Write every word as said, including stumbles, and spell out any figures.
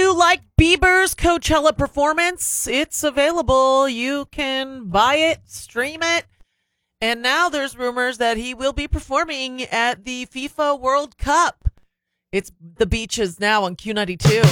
you like Bieber's Coachella performance? It's available. You can buy it, stream it. And now there's rumors that he will be performing at the FIFA World Cup. It's The Beaches now on Q ninety-two.